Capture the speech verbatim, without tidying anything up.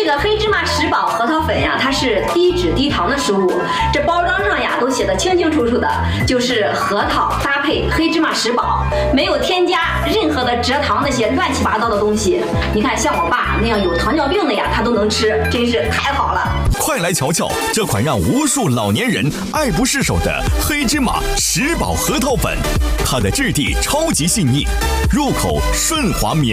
个黑芝麻食宝核桃粉呀，它是低脂低糖的食物，这包装上呀都写的清清楚楚的，就是核桃搭配黑芝麻食宝，没有添加任何的蔗糖那些乱七八糟的东西。你看，像我爸那样有糖尿病的呀，他都能吃，真是太好了。 快来瞧瞧这款让无数老年人爱不释手的黑芝麻食宝核桃粉，它的质地超级细腻，入口顺滑绵。